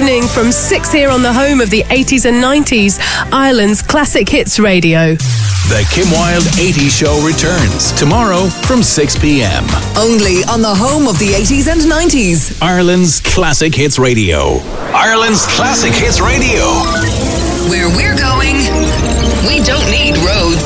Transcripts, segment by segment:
evening from 6 here on the home of the 80s and 90s, Ireland's Classic Hits Radio. The Kim Wilde 80s Show returns tomorrow from 6 p.m. Only on the home of the 80s and 90s. Ireland's Classic Hits Radio. Ireland's Classic Hits Radio. Where we're going, we don't need roads.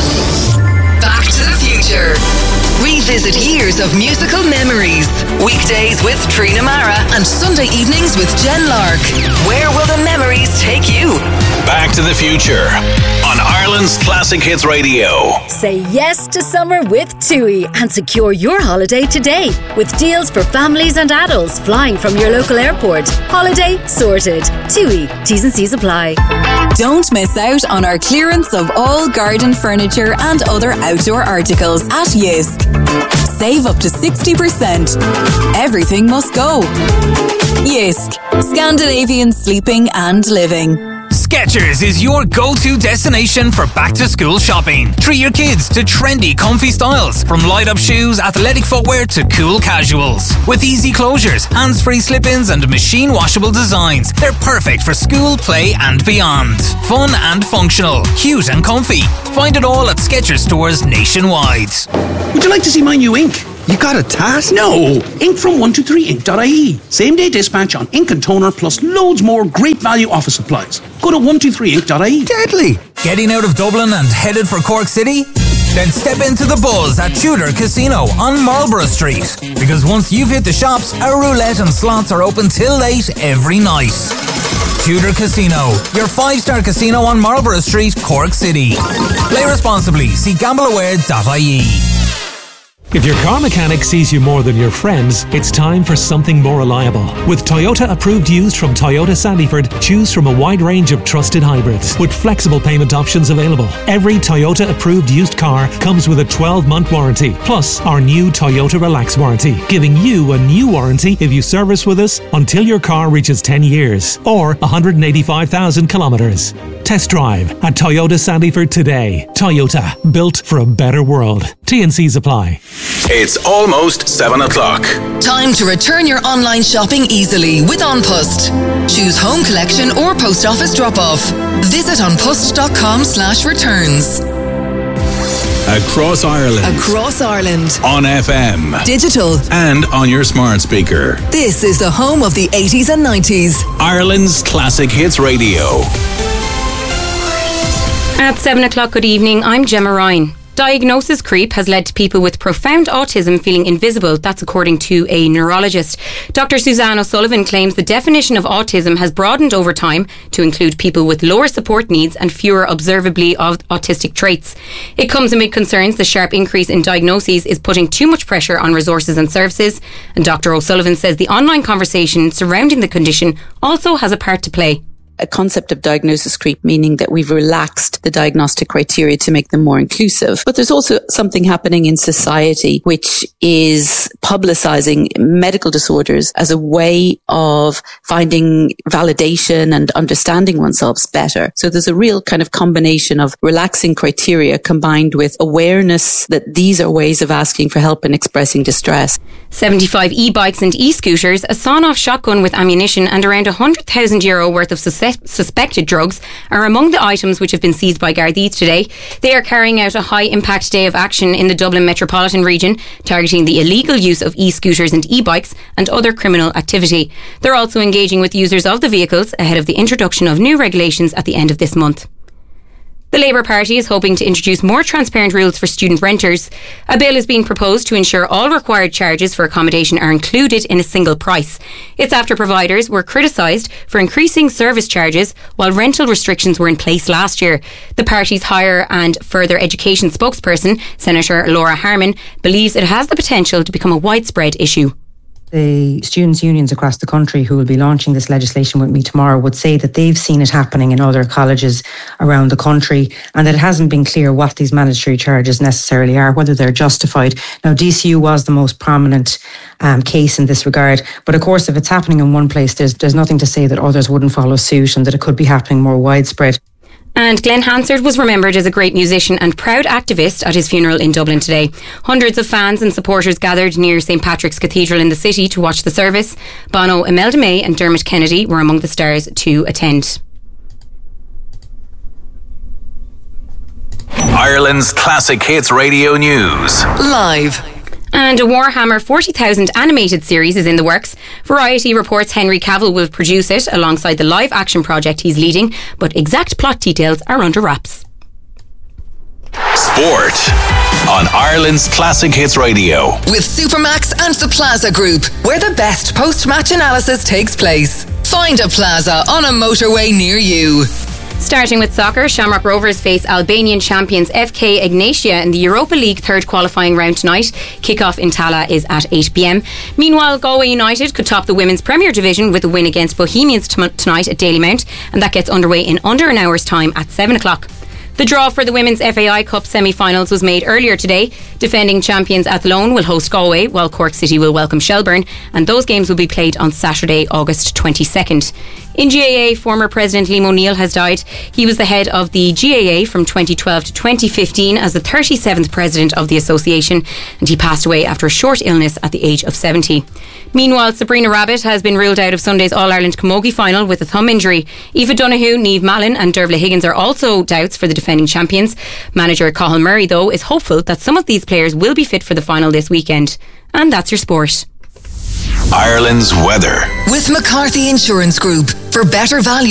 Back to the Future. Revisit years of musical memories. Weekdays with Trina Mara and Sunday evenings with Jen Lark. Where will the memories take you? Back to the Future on Ireland's Classic Hits Radio. Say yes to summer with TUI and secure your holiday today with deals for families and adults flying from your local airport. Holiday sorted. TUI. T's and C's apply. Don't miss out on our clearance of all garden furniture and other outdoor articles at Jysk. Save up to 60%. Everything must go. Jysk. Scandinavian sleeping and living. Skechers is your go-to destination for back-to-school shopping. Treat your kids to trendy, comfy styles, from light-up shoes, athletic footwear to cool casuals. With easy closures, hands-free slip-ins and machine-washable designs, they're perfect for school, play and beyond. Fun and functional, cute and comfy. Find it all at Skechers stores nationwide. Would you like to see my new ink? You got a task? No! Ink from 123ink.ie. Same day dispatch on ink and toner plus loads more great value office supplies. Go to 123ink.ie. Deadly! Getting out of Dublin and headed for Cork City? Then step into the buzz at Tudor Casino on Marlborough Street. Because once you've hit the shops, our roulette and slots are open till late every night. Tudor Casino, your 5-star casino on Marlborough Street, Cork City. Play responsibly. See gambleaware.ie. If your car mechanic sees you more than your friends, it's time for something more reliable. With Toyota approved used from Toyota Sandyford, choose from a wide range of trusted hybrids with flexible payment options available. Every Toyota approved used car comes with a 12-month warranty, plus our new Toyota Relax warranty, giving you a new warranty if you service with us until your car reaches 10 years or 185,000 kilometres. Test drive at Toyota Sandyford today. Toyota, built for a better world. T&Cs apply. It's almost 7 o'clock. Time to return your online shopping easily with OnPost. Choose home collection or post office drop-off. Visit onpost.com/returns. Across Ireland. Across Ireland. On FM. Digital. And on your smart speaker. This is the home of the 80s and 90s. Ireland's Classic Hits Radio. At 7 o'clock, good evening, I'm Gemma Ryan. Diagnosis creep has led to people with profound autism feeling invisible. That's according to a neurologist. Dr. Suzanne O'Sullivan claims the definition of autism has broadened over time to include people with lower support needs and fewer observably autistic traits. It comes amid concerns the sharp increase in diagnoses is putting too much pressure on resources and services. And Dr. O'Sullivan says the online conversation surrounding the condition also has a part to play. A concept of diagnosis creep, meaning that we've relaxed the diagnostic criteria to make them more inclusive. But there's also something happening in society which is publicizing medical disorders as a way of finding validation and understanding oneself better. So there's a real kind of combination of relaxing criteria combined with awareness that these are ways of asking for help and expressing distress. 75 e-bikes and e-scooters, a sawn-off shotgun with ammunition and around €100,000 worth of suspected drugs are among the items which have been seized by Gardaí today. They are carrying out a high-impact day of action in the Dublin metropolitan region, targeting the illegal use of e-scooters and e-bikes and other criminal activity. They're also engaging with users of the vehicles ahead of the introduction of new regulations at the end of this month. The Labour Party is hoping to introduce more transparent rules for student renters. A bill is being proposed to ensure all required charges for accommodation are included in a single price. It's after providers were criticised for increasing service charges while rental restrictions were in place last year. The party's higher and further education spokesperson, Senator Laura Harman, believes it has the potential to become a widespread issue. The students' unions across the country who will be launching this legislation with me tomorrow would say that they've seen it happening in other colleges around the country and that it hasn't been clear what these mandatory charges necessarily are, whether they're justified. Now, DCU was the most prominent case in this regard, but of course if it's happening in one place, there's nothing to say that others wouldn't follow suit and that it could be happening more widespread. And Glenn Hansard was remembered as a great musician and proud activist at his funeral in Dublin today. Hundreds of fans and supporters gathered near St Patrick's Cathedral in the city to watch the service. Bono, Imelda May and Dermot Kennedy were among the stars to attend. Ireland's Classic Hits Radio News. Live. And a Warhammer 40,000 animated series is in the works. Variety reports Henry Cavill will produce it alongside the live action project he's leading, but exact plot details are under wraps. Sport on Ireland's Classic Hits Radio. With Supermax and the Plaza Group, where the best post-match analysis takes place. Find a Plaza on a motorway near you. Starting with soccer, Shamrock Rovers face Albanian champions FK Ignatia in the Europa League third qualifying round tonight. Kick-off in Tala is at 8 p.m. Meanwhile, Galway United could top the Women's Premier Division with a win against Bohemians tonight at Dalymount, and that gets underway in under an hour's time at 7 o'clock. The draw for the Women's FAI Cup semi-finals was made earlier today. Defending champions Athlone will host Galway, while Cork City will welcome Shelburne, and those games will be played on Saturday, August 22nd. In GAA, former President Liam O'Neill has died. He was the head of the GAA from 2012 to 2015 as the 37th president of the association, and he passed away after a short illness at the age of 70. Meanwhile, Sabrina Rabbit has been ruled out of Sunday's All-Ireland Camogie final with a thumb injury. Aoife Donoghue, Niamh Mallon and Dervla Higgins are also doubts for the defending champions. Manager Cathal Murray, though, is hopeful that some of these players will be fit for the final this weekend. And that's your sport. Ireland's weather. With McCarthy Insurance Group, for better value.